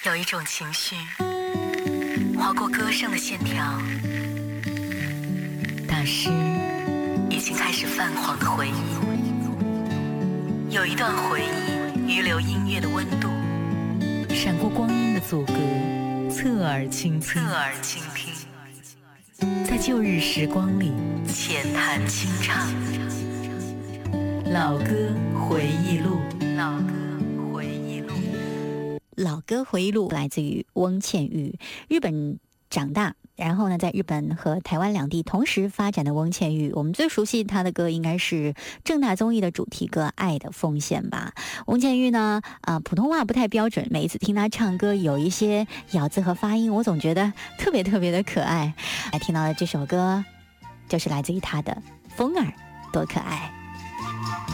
有一种情绪划过歌声的线条，大师已经开始泛黄的回忆，有一段回忆余留音乐的温度，闪过光阴的阻隔，侧耳倾听，在旧日时光里浅谈轻唱，老歌回忆录。 老歌回忆录来自于翁倩玉，日本长大，然后呢，在日本和台湾两地同时发展的翁倩玉，我们最熟悉她的歌应该是正大综艺的主题歌《爱的奉献》吧。翁倩玉呢，普通话不太标准，每一次听她唱歌有一些咬字和发音，我总觉得特别特别的可爱。来听到的这首歌，就是来自于她的《风儿多可爱》。